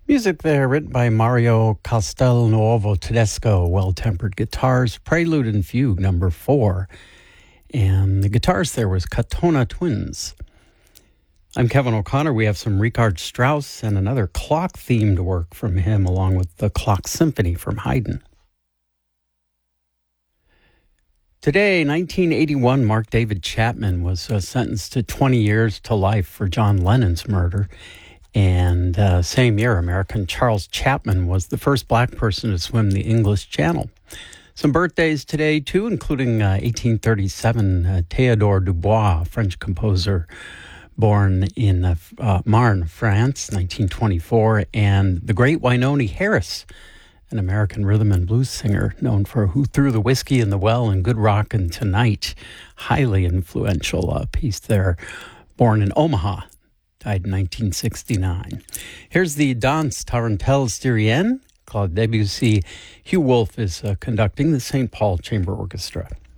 Music there written by Mario Castelnuovo Tedesco, Well-Tempered Guitars, Prelude and Fugue number 4. And the guitars there was Katona Twins. I'm Kevin O'Connor. We have some Richard Strauss and another clock-themed work from him, along with the Clock Symphony from Haydn. Today, 1981, Mark David Chapman was sentenced to 20 years to life for John Lennon's murder. And same year, American Charles Chapman was the first black person to swim the English Channel. Some birthdays today, too, including 1837, Théodore Dubois, French composer born in Marne, France, 1924, and the great Wynonie Harris, an American rhythm and blues singer known for Who Threw the Whiskey in the Well and Good Rockin' Tonight. Highly influential piece there, born in Omaha. Died in 1969. Here's the Danse Tarentelle Styrienne. Claude Debussy. Hugh Wolf is conducting the St. Paul Chamber Orchestra.